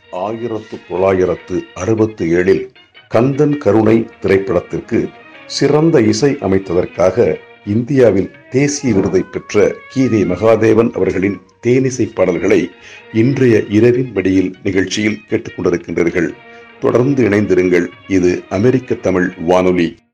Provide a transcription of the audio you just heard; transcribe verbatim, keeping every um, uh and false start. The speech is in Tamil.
ஆயிரத்து தொள்ளாயிரத்து அறுபத்தி ஏழில் கந்தன் கருணை திரைப்படத்திற்கு சிறந்த இசை அமைத்ததற்காக இந்தியாவில் தேசிய விருதை பெற்ற கீதை மகாதேவன் அவர்களின் தேனிசை பாடல்களை இன்றைய இரவின் மடியில் நிகழ்ச்சியில் கேட்டுக்கொண்டிருக்கின்றீர்கள். தொடர்ந்து இணைந்திருங்கள். இது அமெரிக்க தமிழ் வானொலி.